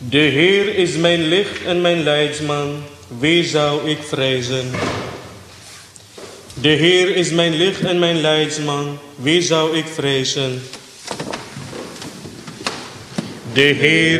De Heer is mijn licht en mijn leidsman, wie zou ik vrezen? De Heer is mijn licht en mijn leidsman, wie zou ik vrezen? De Heer